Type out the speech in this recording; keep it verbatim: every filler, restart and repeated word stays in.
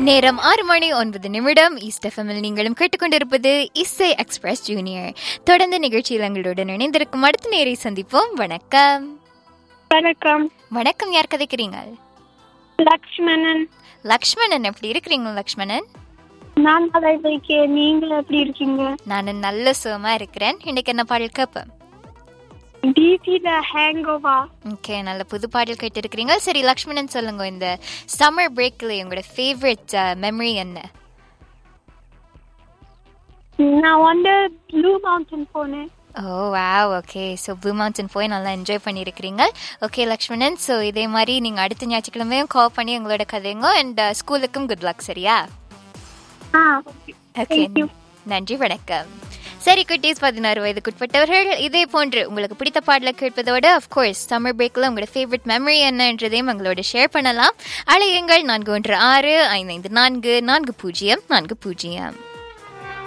நேரம் ஆறு மணி ஒன்பது நிமிடம். ஈஸ்ட் எஃப்எம்மில் நீங்களும் கேட்டுக்கொண்டிருப்பது இசை எக்ஸ்பிரஸ் ஜூனியர். தொடர்ந்து நிகழ்ச்சியில் எங்களுடன் இணைந்திருக்கும் அடுத்த நேரை சந்திப்போம். வணக்கம். வணக்கம். வணக்கம். யார் கதைக்கிறீங்க? லக்ஷ்மணன். லக்ஷ்மணன், எப்படி இருக்கிறீங்க லக்ஷ்மணன்? நான் நல்லா இருக்கேன். நீங்க எப்படி இருக்கீங்க? நான் நல்ல சுகமா இருக்கிறேன். இன்னைக்கு என்ன பாடல் கேட்பேன்? டிடில ஹேங்கோவா. ஓகே, நல்ல புது பாடல் கேட்டு இருக்கிறீங்க. சரி லக்ஷ்மணன், சொல்லுங்க, இந்த சம்மர் பிரேக்ல உங்களோட ஃபேவரட் மெமரி என்ன? நான் வந்து ப்ளூ மவுண்டன் போனேன். ஓ wow, okay. So blue mountain போய் நல்லா என்ஜாய் பண்ணியிருக்கிறீங்க. ஓகே லக்ஷ்மணன், ஸோ இதே மாதிரி நீங்கள் அடுத்த ஞாயிற்றுக்கிழமையும் கால் பண்ணி எங்களோட கதைங்க. அண்ட் ஸ்கூலுக்கும் குட் லக். சரியா? ஓகே, நன்றி, வணக்கம். சரி குட்டீஸ், பதினாறு வயதுக்குட்பட்டவர்கள் இதே போன்று உங்களுக்கு பிடித்த பாடலை கேட்பதோடு அஃப்கோர்ஸ் சம்மர் பிரேக்கில் உங்களோட ஃபேவரட் மெமரி என்னன்றதையும் எங்களோட ஷேர் பண்ணலாம். அழையுங்கள் நான்கு ஒன்று ஆறு ஐந்து ஐந்து நான்கு நான்கு பூஜ்ஜியம் நான்கு பூஜ்ஜியம்.